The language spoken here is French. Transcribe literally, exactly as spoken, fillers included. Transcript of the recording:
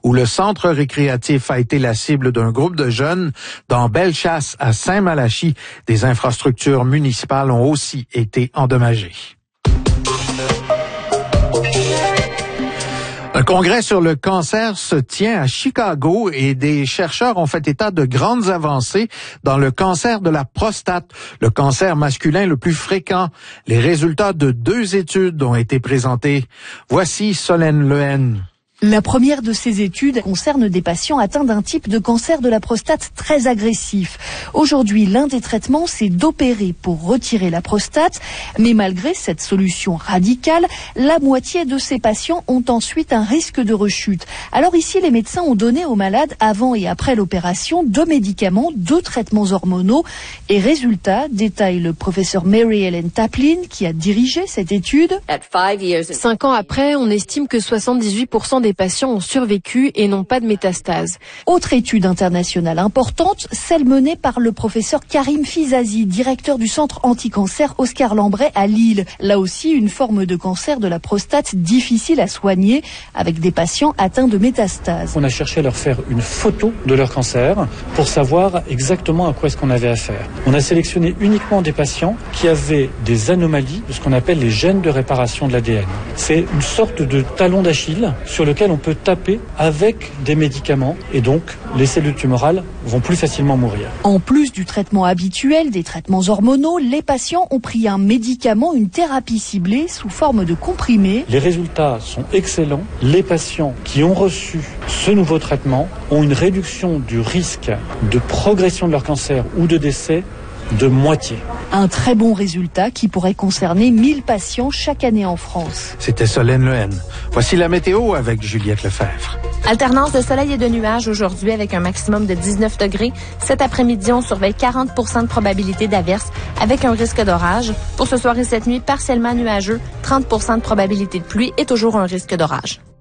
où le centre récréatif a été la cible d'un groupe de jeunes. Dans Bellechasse, à Saint-Malachie, des infrastructures municipales ont aussi été endommagées. Un congrès sur le cancer se tient à Chicago et des chercheurs ont fait état de grandes avancées dans le cancer de la prostate, le cancer masculin le plus fréquent. Les résultats de deux études ont été présentés. Voici Solène Lehen. La première de ces études concerne des patients atteints d'un type de cancer de la prostate très agressif. Aujourd'hui, l'un des traitements, c'est d'opérer pour retirer la prostate. Mais malgré cette solution radicale, la moitié de ces patients ont ensuite un risque de rechute. Alors ici, les médecins ont donné aux malades, avant et après l'opération, deux médicaments, deux traitements hormonaux. Et résultat, détaille le professeur Mary Ellen Taplin, qui a dirigé cette étude. Cinq ans après, on estime que soixante-dix-huit pour cent des patients ont survécu et n'ont pas de métastases. Autre étude internationale importante, celle menée par le professeur Karim Fizazi, directeur du centre anti-cancer Oscar Lambret à Lille. Là aussi, une forme de cancer de la prostate difficile à soigner avec des patients atteints de métastases. On a cherché à leur faire une photo de leur cancer pour savoir exactement à quoi est-ce qu'on avait affaire. On a sélectionné uniquement des patients qui avaient des anomalies de ce qu'on appelle les gènes de réparation de l'A D N. C'est une sorte de talon d'Achille sur lequel on peut taper avec des médicaments et donc les cellules tumorales vont plus facilement mourir. En plus du traitement habituel, des traitements hormonaux, les patients ont pris un médicament, une thérapie ciblée sous forme de comprimés. Les résultats sont excellents. Les patients qui ont reçu ce nouveau traitement ont une réduction du risque de progression de leur cancer ou de décès de moitié. Un très bon résultat qui pourrait concerner mille patients chaque année en France. C'était Solène Lehen. Voici la météo avec Juliette Lefebvre. Alternance de soleil et de nuages aujourd'hui avec un maximum de dix-neuf degrés. Cet après-midi, on surveille quarante pour cent de probabilité d'averse avec un risque d'orage. Pour ce soir et cette nuit, partiellement nuageux, trente pour cent de probabilité de pluie et toujours un risque d'orage.